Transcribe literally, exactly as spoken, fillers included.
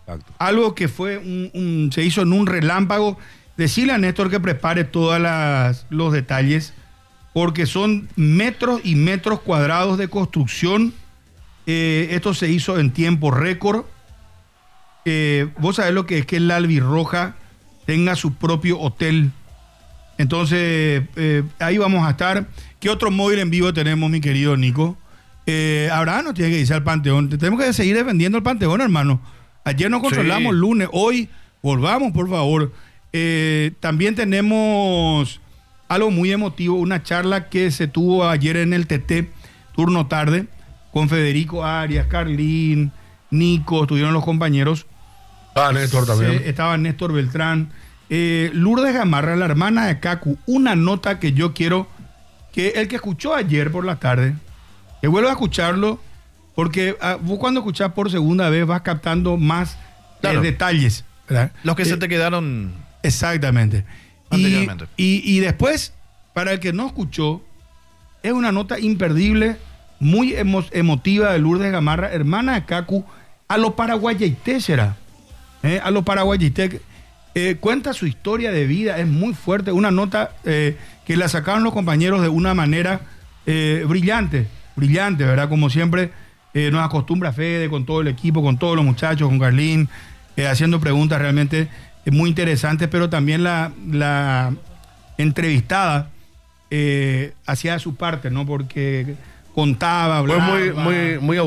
Exacto. Algo que fue un, un, se hizo en un relámpago. Decirle a Néstor que prepare todos los detalles, porque son metros y metros cuadrados de construcción. Eh, esto se hizo en tiempo récord. Eh, vos sabés lo que es que el Albirroja tenga su propio hotel. Entonces, eh, ahí vamos a estar. ¿Qué otro móvil en vivo tenemos, mi querido Nico? Eh, Abraham nos tiene que irse al Panteón. Tenemos que seguir defendiendo el Panteón, hermano. Ayer nos controlamos, sí. Lunes, hoy volvamos, por favor. Eh, también tenemos algo muy emotivo, una charla que se tuvo ayer en el T T, turno tarde, con Federico Arias, Carlín, Nico, estuvieron los compañeros. Ah, Néstor también. Se, estaba Néstor Beltrán. Eh, Lourdes Gamarra, la hermana de Cacu, una nota que yo quiero que el que escuchó ayer por la tarde, que vuelva a escucharlo, porque uh, vos cuando escuchás por segunda vez vas captando más claro. eh, detalles, ¿verdad? Los que eh, se te quedaron exactamente. anteriormente. Y, y, y después, para el que no escuchó, es una nota imperdible, muy emo emotiva de Lourdes Gamarra, hermana de Cacu, a los paraguayité será. Eh, a los paraguayité. Eh, cuenta su historia de vida, es muy fuerte, una nota eh, que la sacaron los compañeros de una manera eh, brillante, brillante, ¿verdad? Como siempre eh, nos acostumbra Fede con todo el equipo, con todos los muchachos, con Carlín, eh, haciendo preguntas realmente eh, muy interesantes, pero también la, la entrevistada eh, hacía su parte, ¿no? Porque contaba, hablaba. Fue muy, muy, muy